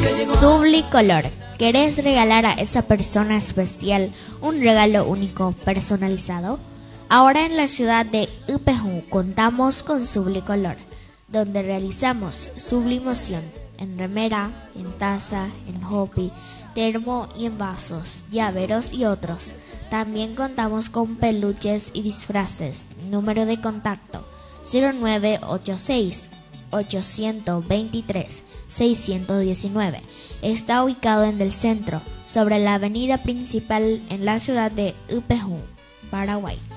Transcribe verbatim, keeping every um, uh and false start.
Sublicolor. ¿Querés regalar a esa persona especial un regalo único personalizado? Ahora en la ciudad de Ipjú contamos con Sublicolor, donde realizamos sublimación en remera, en taza, en hopi, termo y en vasos, llaveros y otros. También contamos con peluches y disfraces. Número de contacto cero nueve ocho seis, ocho dos tres, seis uno nueve. Está ubicado en el centro, sobre la avenida principal en la ciudad de Ipjú, Paraguay.